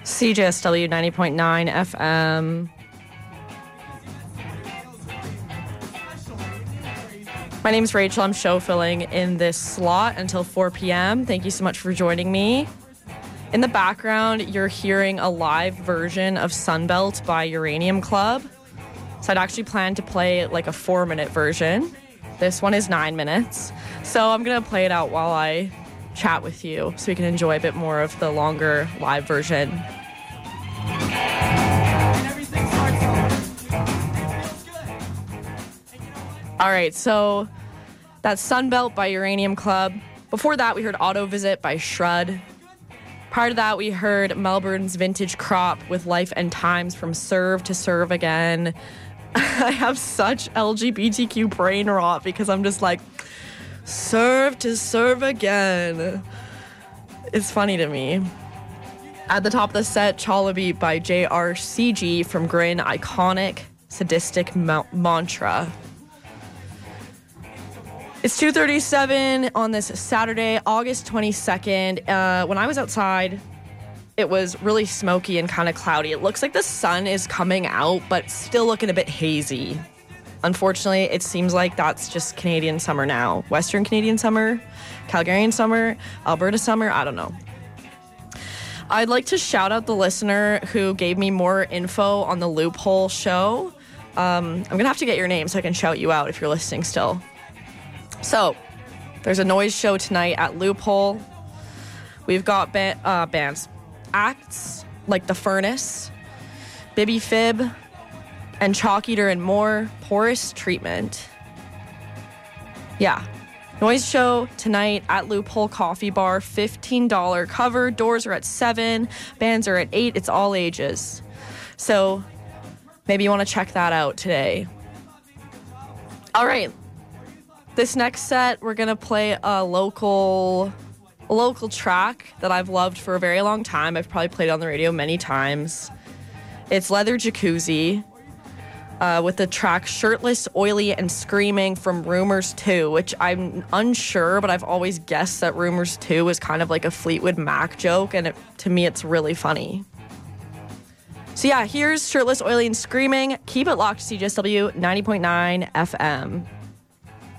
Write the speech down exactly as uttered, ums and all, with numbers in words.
C J S W ninety point nine F M. My name's Rachel. I'm show filling in this slot until four p.m. Thank you so much for joining me. In the background, you're hearing a live version of Sunbelt by Uranium Club. So I'd actually planned to play like a four-minute version. This one is nine minutes. So I'm going to play it out while I chat with you so we can enjoy a bit more of the longer live version. All right, so that's Sunbelt by Uranium Club. Before that, we heard Auto Visit by Shrud. Prior to that, we heard Melbourne's Vintage Crop with Life and Times from Serve to Serve Again. I have such L G B T Q brain rot because I'm just like, serve to serve again. It's funny to me. At the top of the set, Chalabi by J R C G from Grin, iconic sadistic ma- mantra. It's two thirty-seven on this Saturday, August twenty-second. Uh, when I was outside, it was really smoky and kind of cloudy. It looks like the sun is coming out, but still looking a bit hazy. Unfortunately, it seems like that's just Canadian summer now. Western Canadian summer, Calgarian summer, Alberta summer, I don't know. I'd like to shout out the listener who gave me more info on the Loophole show. Um, I'm going to have to get your name so I can shout you out if you're listening still. So, there's a noise show tonight at Loophole. We've got ba- uh, bands, acts like The Furnace, Bibby Fib, and Chalk Eater and more. Porous Treatment. Yeah. Noise show tonight at Loophole Coffee Bar. fifteen dollars cover. Doors are at seven. Bands are at eight. It's all ages. So maybe you want to check that out today. All right. This next set, we're going to play a local, a local track that I've loved for a very long time. I've probably played it on the radio many times. It's Leather Jacuzzi. Uh, with the track Shirtless, Oily, and Screaming from Rumors two, which I'm unsure, but I've always guessed that Rumors two is kind of like a Fleetwood Mac joke, and it, to me it's really funny. So yeah, here's Shirtless, Oily, and Screaming. Keep it locked to C J S W ninety point nine F M.